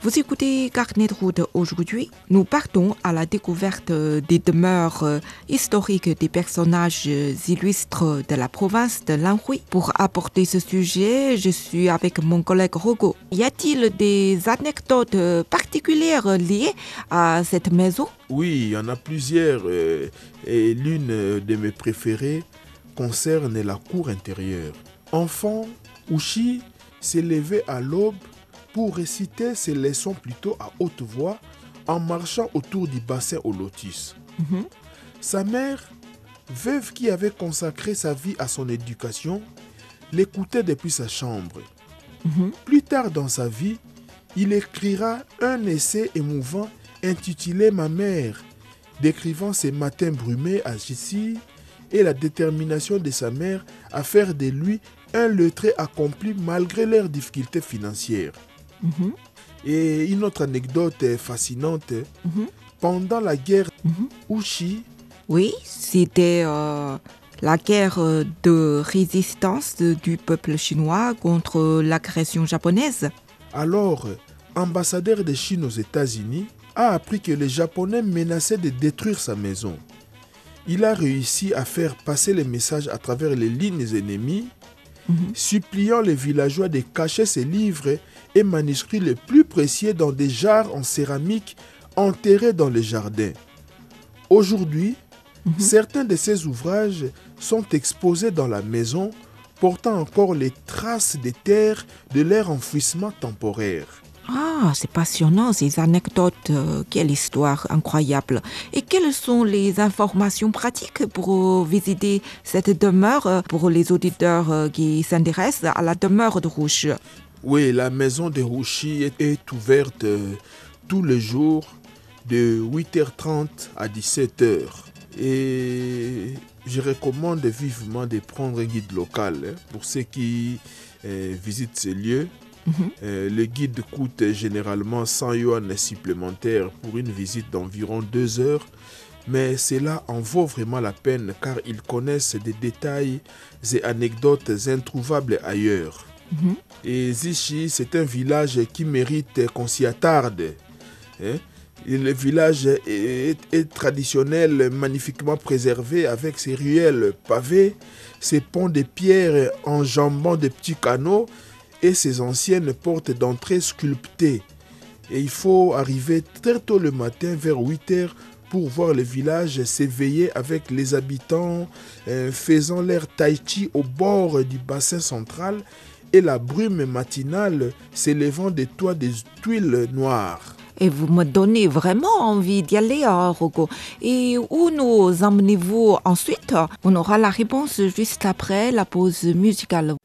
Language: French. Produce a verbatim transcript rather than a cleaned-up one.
Vous écoutez Carnet de route aujourd'hui. Nous partons à la découverte des demeures historiques des personnages illustres de la province de l'Anhui. Pour aborder ce sujet, je suis avec mon collègue Rogo. Y a-t-il des anecdotes particulières liées à cette maison? Oui, il y en a plusieurs. euh, Et l'une de mes préférées concerne la cour intérieure. Enfant, Ushi s'est levé à l'aube pour réciter ses leçons plutôt à haute voix en marchant autour du bassin au lotus. Mhm. Sa mère, veuve qui avait consacré sa vie à son éducation, l'écoutait depuis sa chambre. Mhm. Plus tard dans sa vie, il écrira un essai émouvant intitulé « Ma mère », décrivant ses matins brumés à Jissi et la détermination de sa mère à faire de lui un lettré accompli malgré leurs difficultés financières. Mhm. Et une autre anecdote fascinante, Mhm. pendant la guerre, Mhm. Ushi, Oui, c'était euh, la guerre de résistance du peuple chinois contre l'agression japonaise. alors ambassadeur de Chine aux États-Unis, a appris que les Japonais menaçaient de détruire sa maison. Il a réussi à faire passer les messages à travers les lignes ennemies, Mhm. suppliant les villageois de cacher ses livres et manuscrits les plus précieux dans des jarres en céramique enterrés dans les jardins. Aujourd'hui, Mhm. certains de ces ouvrages sont exposés dans la maison, portant encore les traces des terres de leur enfouissement temporaire. Ah, c'est passionnant ces anecdotes. euh, Quelle histoire incroyable. Et quelles sont les informations pratiques pour euh, visiter cette demeure euh, pour les auditeurs euh, qui s'intéressent à la demeure de Rouge? Oui, la maison de Rouchy est, est ouverte euh, tous les jours de huit heures trente à dix-sept heures. Et je recommande vivement de prendre un guide local hein, pour ceux qui euh, visitent ces lieux. Mhm. Euh, le guide coûte généralement cent yuan supplémentaires pour une visite d'environ deux heures. Mais cela en vaut vraiment la peine car ils connaissent des détails et anecdotes introuvables ailleurs. Mhm. Et Zichi, c'est un village qui mérite qu'on s'y attarde. Hein? Et le village est, est traditionnel, magnifiquement préservé avec ses ruelles pavées, ses ponts de pierre enjambant de petits canaux et ses anciennes portes d'entrée sculptées. Et il faut arriver très tôt le matin vers huit heures pour voir le village s'éveiller avec les habitants euh, faisant leur tai chi au bord du bassin central et la brume matinale s'élevant des toits des tuiles noires. Et vous me donnez vraiment envie d'y aller, hein, Rogo. Et où nous emmenez-vous ensuite? On aura la réponse juste après la pause musicale.